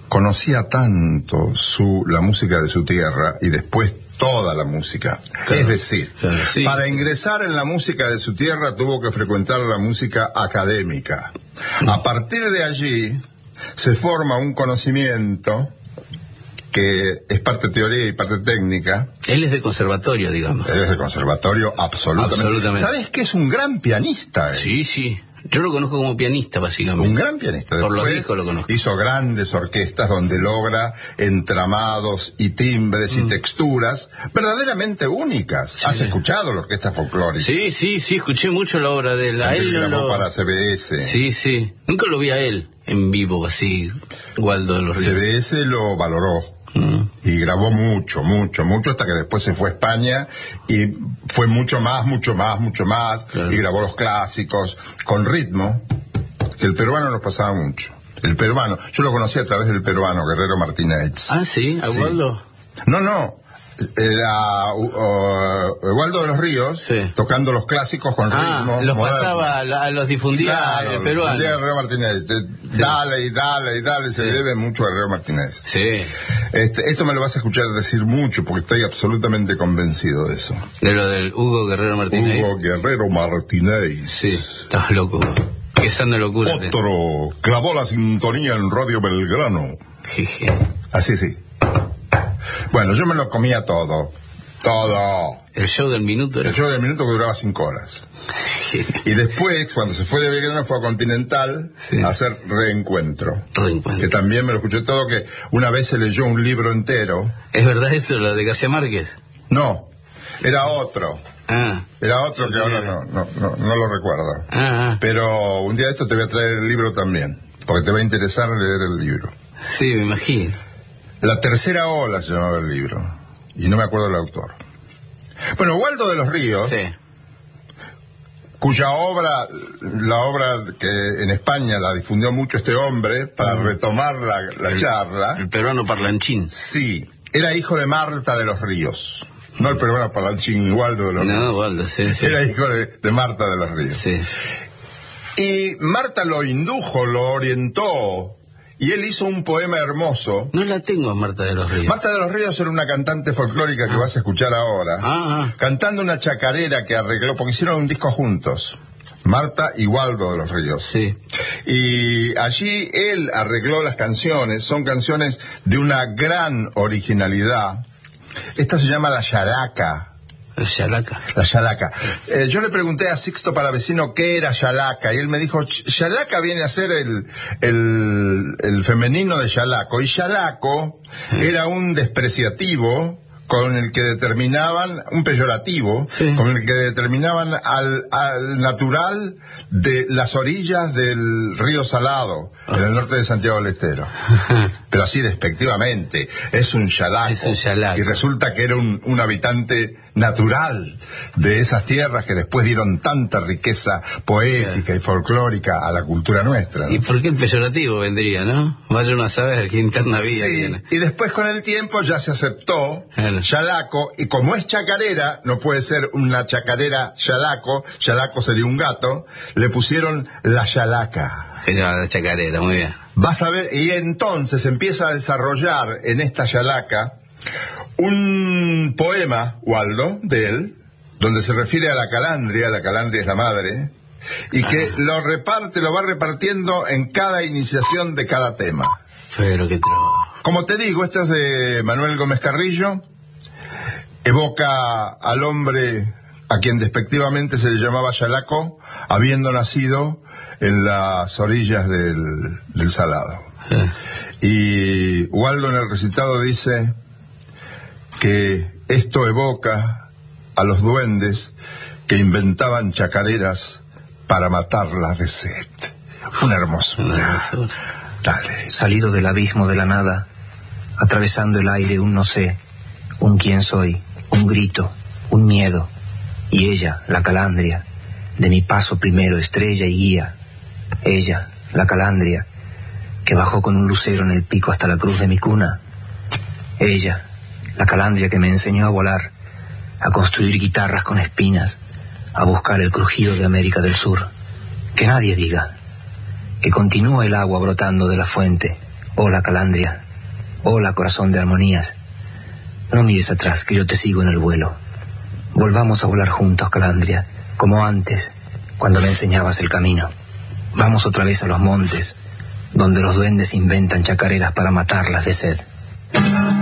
conocía tanto la música de su tierra y después toda la música. Claro, es decir, claro, sí. Para ingresar en la música de su tierra tuvo que frecuentar la música académica. A partir de allí se forma un conocimiento que es parte teoría y parte técnica. Él es de conservatorio, digamos. Él es de conservatorio, absolutamente. ¿Sabes que es un gran pianista? Sí, sí. Yo lo conozco como pianista, básicamente. Un gran pianista. Por los discos lo conozco. Hizo grandes orquestas donde logra entramados y timbres y texturas verdaderamente únicas. Sí. ¿Has escuchado la orquesta folclórica? Sí, sí, sí, escuché mucho la obra de él. A él grabó para CBS. Sí, sí. Nunca lo vi a él en vivo, así, Waldo de los Ríos. CBS lo valoró. Y grabó mucho, hasta que después se fue a España y fue mucho más, claro. Y grabó los clásicos con ritmo, que el peruano nos pasaba mucho. El peruano, yo lo conocí a través del peruano, Guerrero Martínez. Ah, ¿sí? ¿A Waldo? No, era Waldo de los Ríos, sí. Tocando los clásicos con ritmo los moderno. Pasaba, los difundía, claro, el peruano. Guerrero Martínez, dale y dale, se debe mucho a Guerrero Martínez. Sí. Esto me lo vas a escuchar decir mucho, porque estoy absolutamente convencido de eso. De lo del Hugo Guerrero Martínez. Hugo Guerrero Martínez. Sí, estás loco. Qué sana locura. Otro clavó la sintonía en Radio Belgrano. Jeje. Así sí. Bueno, yo me lo comía todo. El show del minuto. El show del minuto que duraba 5 horas. Y después, cuando se fue de Belgrano, fue a Continental, sí, a hacer Reencuentro. Que también me lo escuché todo, que una vez se leyó un libro entero. ¿Es verdad eso, lo de García Márquez? No, era otro. Era otro que ahora no lo recuerdo. Pero un día de esto te voy a traer el libro también, porque te va a interesar leer el libro. Sí, me imagino. La tercera ola se llamaba el libro, y no me acuerdo el autor. Bueno, Waldo de los Ríos, sí, cuya la obra que en España la difundió mucho este hombre, para retomar la charla. El peruano parlanchín. Sí, era hijo de Marta de los Ríos. No el peruano parlanchín, Waldo de los Ríos. No, Waldo, sí. Era hijo de Marta de los Ríos. Sí. Y Marta lo indujo, lo orientó, y él hizo un poema hermoso. No la tengo a Marta de los Ríos. Marta de los Ríos era una cantante folclórica que vas a escuchar ahora, cantando una chacarera que arregló, porque hicieron un disco juntos, Marta y Waldo de los Ríos. Sí. Y allí él arregló las canciones, son canciones de una gran originalidad. Esta se llama La Chalaca. La Chalaca. Yo le pregunté a Sixto Palavecino qué era Chalaca, y él me dijo, Chalaca viene a ser el femenino de chalaco, y chalaco era un despreciativo con el que determinaban, un peyorativo, sí, con el que determinaban al natural de las orillas del río Salado, en el norte de Santiago del Estero. Pero así despectivamente, es un chalaco. Y resulta que era un habitante natural de esas tierras que después dieron tanta riqueza poética y folclórica a la cultura nuestra, ¿no? ¿Y por qué el peyorativo vendría, no? Vaya uno a saber qué interna vida tiene. Y después con el tiempo ya se aceptó chalaco, y como es chacarera, no puede ser una chacarera chalaco sería un gato, le pusieron la chalaca. La chacarera, muy bien. Vas a ver, y entonces empieza a desarrollar en esta chalaca un poema, Waldo, de él, donde se refiere a la calandria es la madre, y que lo va repartiendo en cada iniciación de cada tema. Pero qué trabajo. Como te digo, esto es de Manuel Gómez Carrillo, evoca al hombre a quien despectivamente se le llamaba chalaco, habiendo nacido en las orillas del Salado. Y Waldo en el recitado dice que esto evoca a los duendes que inventaban chacareras para matarlas de sed. Una hermosura. Dale. Salido del abismo de la nada, atravesando el aire un no sé, un quién soy, un grito, un miedo, y ella, la calandria, de mi paso primero estrella y guía. Ella, la calandria, que bajó con un lucero en el pico hasta la cruz de mi cuna. Ella, la calandria que me enseñó a volar, a construir guitarras con espinas, a buscar el crujido de América del Sur. Que nadie diga que continúa el agua brotando de la fuente, Hola, Calandria. Hola, corazón de armonías. No mires atrás, que yo te sigo en el vuelo. Volvamos a volar juntos, Calandria, como antes, cuando me enseñabas el camino. Vamos otra vez a los montes, donde los duendes inventan chacareras para matarlas de sed.